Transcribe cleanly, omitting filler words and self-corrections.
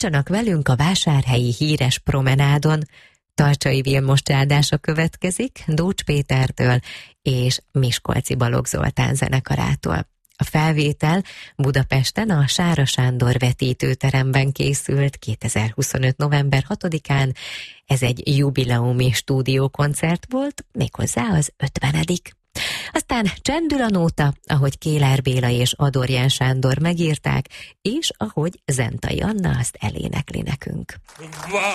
Tartsanak velünk a vásárhelyi híres promenádon. Tarcsai Vilmos csádása következik Dócs Pétertől és Miskolci Balogh Zoltán zenekarától. A felvétel Budapesten a Sára Sándor vetítőteremben készült 2025. november 6-án. Ez egy jubileumi stúdiókoncert volt, méghozzá az 50. Aztán csendül a nóta, ahogy Kéler Béla és Adorján Sándor megírták, és ahogy Zentai Anna azt elénekli nekünk.